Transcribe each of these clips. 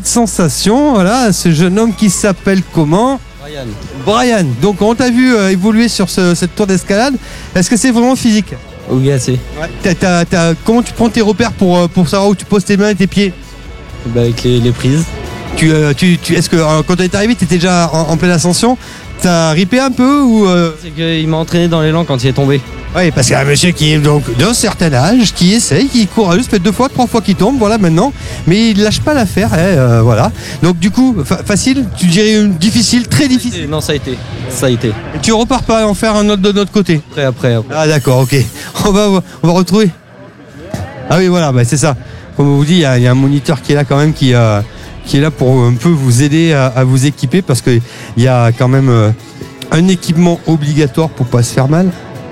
petite sensation, voilà, ce jeune homme qui s'appelle comment ? Brian. Donc on t'a vu évoluer sur cette tour d'escalade. Est-ce que c'est vraiment physique ? Oui, assez. Ouais. Comment tu prends tes repères pour savoir où tu poses tes mains et tes pieds ? Avec les prises. Est-ce que quand tu es arrivé, tu étais déjà en pleine ascension ? T'as ripé un peu ou C'est qu'il m'a entraîné dans l'élan quand il est tombé. Oui, parce qu'il y a un monsieur qui est donc d'un certain âge, qui essaye, qui court juste, fait 2 fois, 3 fois qu'il tombe, voilà maintenant, mais il lâche pas l'affaire, voilà. Donc du coup, facile, tu dirais difficile, très difficile. Non, ça a été. Et tu repars pas en faire un autre de notre côté. Après. Ah d'accord, ok. On va retrouver. Ah oui, voilà, c'est ça. Comme on vous dit, il y a un moniteur qui est là quand même, qui est là pour un peu vous aider à vous équiper, parce qu'il y a quand même un équipement obligatoire pour pas se faire mal.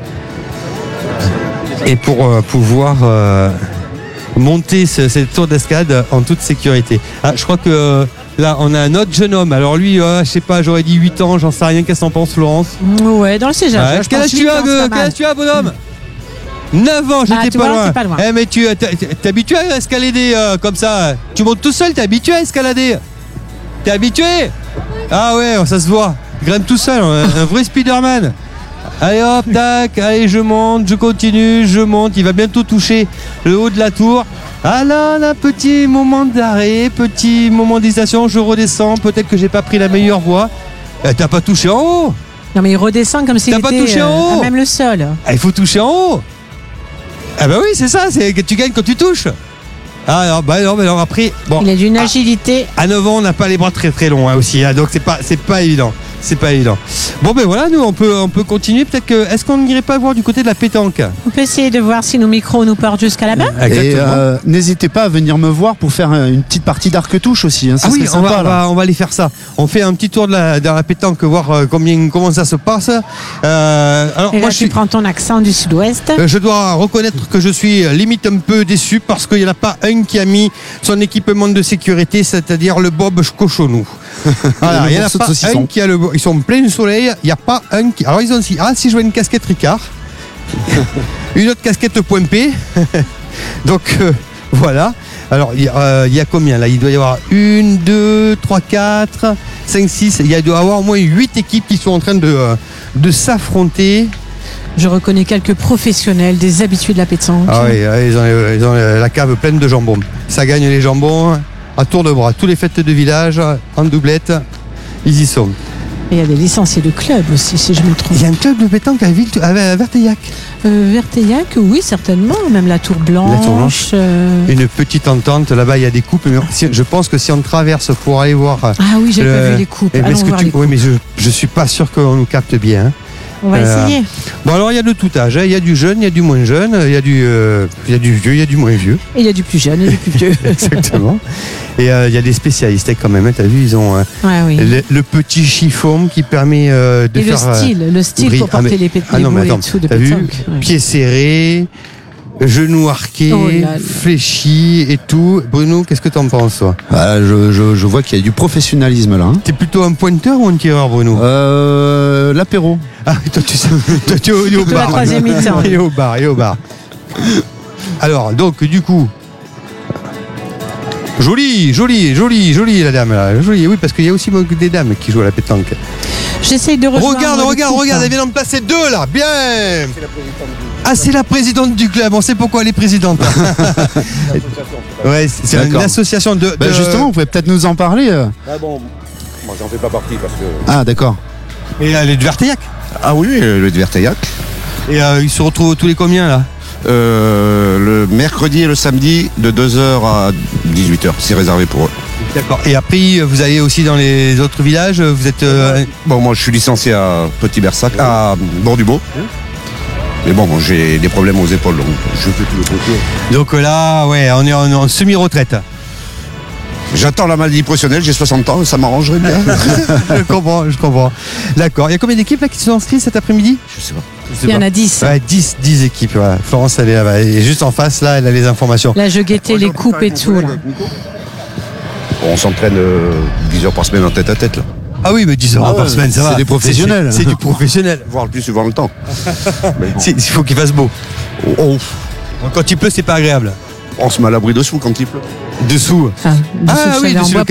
Et pour pouvoir monter cette tour d'escalade en toute sécurité. Ah, je crois que là, on a un autre jeune homme. Alors lui, je sais pas, j'aurais dit 8 ans, j'en sais rien. Qu'est-ce que t'en penses, Florence ? Ouais, dans le cégep. Quel âge tu as, bonhomme ? 9 ans, j'étais pas loin. Mais tu t'es habitué à escalader comme ça. Tu montes tout seul, t'es habitué à escalader. T'es habitué ? Ah ouais, ça se voit. Il grimpe tout seul, un vrai Spider-Man. Allez hop, tac, allez je monte, je continue, je monte, il va bientôt toucher le haut de la tour. Ah là, petit moment d'arrêt, petit moment d'hésitation, je redescends, peut-être que j'ai pas pris la meilleure voie. T'as pas touché en haut ? Non mais il redescend comme s'il était pas touché en haut. à même le sol. Il faut toucher en haut. Ah bah oui, c'est ça, c'est que tu gagnes quand tu touches. Ah non, après, bon. Il a d'une agilité. À 9 ans, on n'a pas les bras très très longs aussi, donc c'est pas évident. C'est pas évident. Bon voilà, nous on peut continuer. Peut-être que est-ce qu'on n'irait pas voir du côté de la pétanque ? On peut essayer de voir si nos micros nous portent jusqu'à là-bas. Et n'hésitez pas à venir me voir pour faire une petite partie d'arc-touche aussi. Ça serait sympa, on va aller faire ça. On fait un petit tour de la pétanque, voir comment ça se passe. Alors et là, tu prends ton accent du sud-ouest. Je dois reconnaître que je suis limite un peu déçu parce qu'il n'y en a pas un qui a mis son équipement de sécurité, c'est-à-dire le bob cochonou. Voilà, il n'y en a pas un qui a ils sont pleins de soleil, il n'y a pas un qui... Alors ils ont aussi... si je vois une casquette Ricard, une autre casquette Point P, donc voilà. Alors il y a combien là ? Il doit y avoir 1, 2, 3, 4, 5, 6, il doit y avoir au moins 8 équipes qui sont en train de s'affronter. Je reconnais quelques professionnels, des habitués de la pétanque. Ah oui, ils ont la cave pleine de jambons. Ça gagne les jambons à tour de bras. Tous les fêtes de village, en doublette, ils y sont. Et il y a des licenciés de club aussi, si je me trompe. Il y a un club de pétanque à Verteillac. Verteillac, oui, certainement. Même la Tour Blanche. Une petite entente, là-bas, il y a des coupes. Mais je pense que si on traverse pour aller voir... Ah oui, j'ai pas vu les coupes. Allons voir les coupes. Oui, mais je suis pas sûr qu'on nous capte bien. Hein. On va essayer. Bon, alors il y a de tout âge. Il y a du jeune, il y a du moins jeune, il y a du vieux, il y a du moins vieux. Et il y a du plus jeune et du plus vieux. Exactement. Et il y a des spécialistes quand même. T'as vu, ils ont le petit chiffon qui permet de et faire... le style pour porter les boules et tout de pétanque. Vu, pieds serrés, genoux arqués, fléchis et tout. Bruno, qu'est-ce que t'en penses, toi ? Je vois qu'il y a du professionnalisme là. T'es plutôt un pointeur ou un tireur, Bruno ? L'apéro. Ah, toi, tu es au bar. La troisième mi-temps. Il est au bar. Alors, donc, du coup... Jolie la dame là. Jolie, oui, parce qu'il y a aussi des dames qui jouent à la pétanque. J'essaye de rejoindre. Regarde, elle vient d'en placer 2 là, bien. C'est la présidente du club, on sait pourquoi elle est présidente. Ouais, c'est une association de... Justement, vous pouvez peut-être nous en parler. Ah bon, moi j'en fais pas partie parce que... Ah d'accord. Et elle est de Verteillac. Ah oui, le de Verteillac. Et ils se retrouvent tous les combien là ? Le mercredi et le samedi de 2h à 18h, c'est réservé pour eux. D'accord. Et après, vous allez aussi dans les autres villages, vous êtes... Bon, moi je suis licencié à Petit-Bersac, à Bord-du-Beau. Mais bon, j'ai des problèmes aux épaules, donc je fais tout le côté. Donc là, ouais, on est en semi-retraite. J'attends la maladie professionnelle, j'ai 60 ans, ça m'arrangerait bien. Je comprends. D'accord. Il y a combien d'équipes là qui se sont inscrites cet après-midi ? Je sais pas. Il y en a 10. Ouais, 10 équipes. Ouais. Florence, elle est là-bas. Et juste en face, là, elle a les informations. Là, je guettais les coupes et tout. Là. On s'entraîne 10 heures par semaine en tête à tête. Là. Ah oui, mais 10 heures par semaine, ça va. C'est des professionnels. C'est du professionnel. Voire le plus souvent le temps. Il faut qu'il fasse beau. Quand il pleut, c'est pas agréable. On se met à l'abri dessous quand il pleut. Dessous. Dessous, oui, en dessous bois